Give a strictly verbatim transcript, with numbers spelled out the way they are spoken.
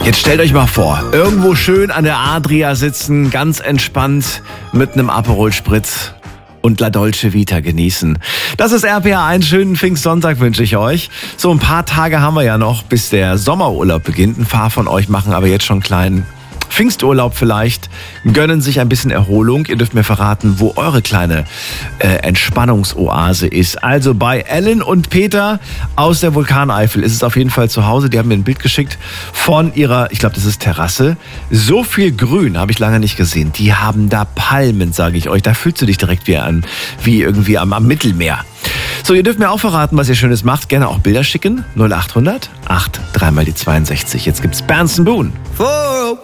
Jetzt stellt euch mal vor, irgendwo schön an der Adria sitzen, ganz entspannt mit einem Aperol Spritz und La Dolce Vita genießen. Das ist R P R eins. Schönen Pfingstsonntag wünsche ich euch. So ein paar Tage haben wir ja noch, bis der Sommerurlaub beginnt. Ein paar von euch machen aber jetzt schon einen kleinen Pfingsturlaub vielleicht, gönnen sich ein bisschen Erholung. Ihr dürft mir verraten, wo eure kleine äh, Entspannungsoase ist. Also bei Ellen und Peter aus der Vulkaneifel ist es auf jeden Fall zu Hause. Die haben mir ein Bild geschickt von ihrer, ich glaube, das ist Terrasse. So viel Grün habe ich lange nicht gesehen. Die haben da Palmen, sage ich euch. Da fühlst du dich direkt wie, an, wie irgendwie am, am Mittelmeer. So, ihr dürft mir auch verraten, was ihr Schönes macht. Gerne auch Bilder schicken. null acht hundert acht, dreimal die zweiundsechzig. Jetzt gibt's Berndsen Boone.